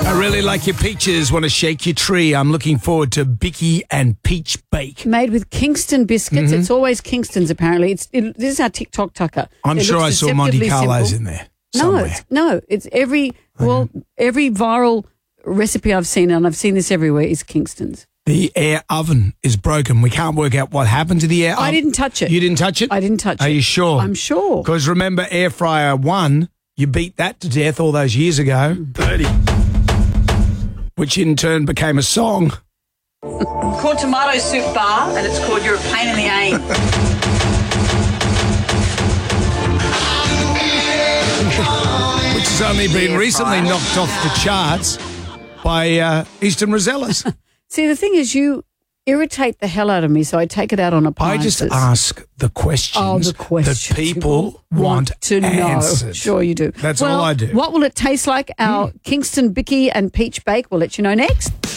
I really like your peaches, want to shake your tree. I'm looking forward to Bicky and Peach Bake. Made with Kingston biscuits. It's always Kingston's, apparently. This is our TikTok tucker. I'm It sure I looks saw Monte deceptively Carlo's simple. in there No, somewhere. it's every viral recipe I've seen, and I've seen this everywhere, is Kingston's. The air oven is broken. We can't work out what happened to the air oven. I didn't touch it. You didn't touch it? I didn't touch it. Are you sure? I'm sure. Because remember, Air Fryer 1, you beat that to death all those years ago. 30. Which in turn became a song. Called Tomato Soup Bar, and it's called You're a Pain in the Ain. Which has only been recently knocked off the charts by Eastern Rosellas. See, the thing is, you irritate the hell out of me, so I take it out on I appliances. just ask the questions, the questions that people want to know. answered. Sure you do. That's all I do. What will it taste like? Our Kingston Bicky and Peach Bake. We'll let you know next.